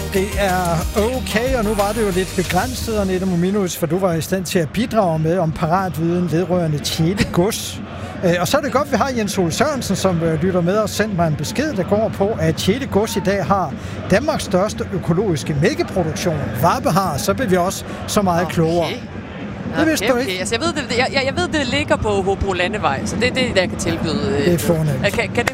Det er okay, og nu var det jo lidt begrænset, Annette Mominus, for du var i stand til at bidrage med om paratviden vedrørende Tjele Gods. Og så er det godt, at vi har Jens Ole Sørensen, som lytter med og sendt mig en besked, der går på, at Tjele Gods i dag har Danmarks største økologiske mælkeproduktion. Varpe har, så bliver vi også så meget klogere. Det vidste du ikke. Altså, jeg ved, det ligger på Hobro Landevej, så det er det, jeg kan tilbyde. Det er fornemt. Kan det